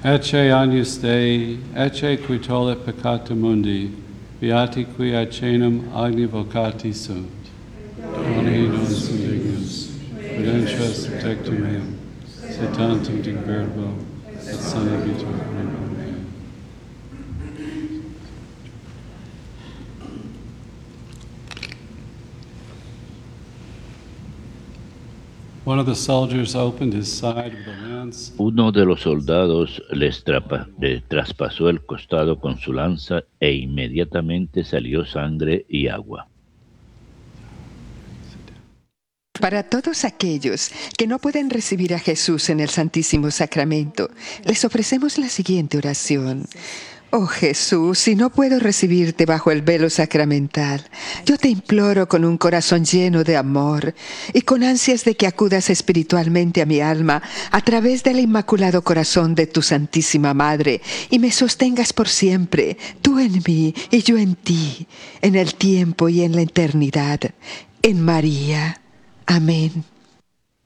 Ecce agnus Dei, ecce qui tollit peccata mundi, beati qui ad caenum agni vocati sunt. Doni nos indignus, prudentias tectum meum, se tantum dic verbo, et sanabitur verbum meum. One of the soldiers opened his side with a lance. Uno de los soldados le traspasó el costado con su lanza e inmediatamente salió sangre y agua. Para todos aquellos que no pueden recibir a Jesús en el Santísimo Sacramento, les ofrecemos la siguiente oración. Oh Jesús, si no puedo recibirte bajo el velo sacramental, yo te imploro con un corazón lleno de amor y con ansias de que acudas espiritualmente a mi alma a través del Inmaculado Corazón de tu Santísima Madre y me sostengas por siempre, tú en mí y yo en ti, en el tiempo y en la eternidad, en María. Amén.